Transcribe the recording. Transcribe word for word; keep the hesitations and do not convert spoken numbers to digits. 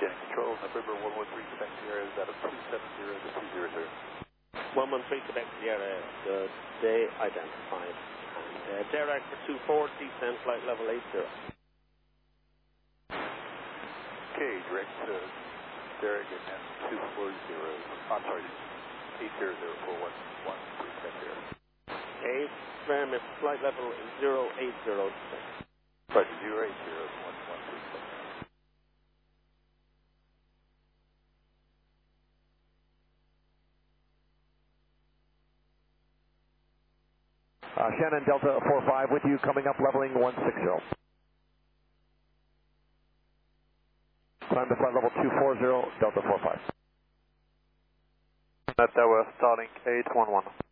Yes, control, November one one three, Quebec Sierra is out of two seven zero to two zero zero. one one three, Quebec Sierra, good day identified. And uh, Derek for two four, descend flight level eight zero. Okay, direct to Derek and then two four zero, I'm sorry, eight zero zero four one one three, Quebec Sierra. eight, very much, flight level zero eight zero. Sorry, zero eight zero one one three, Quebec Sierra. Uh, Shannon, Delta four five with you, coming up leveling one six zero. Climb to flight level two four zero, Delta four five. That was Starlink eight one one.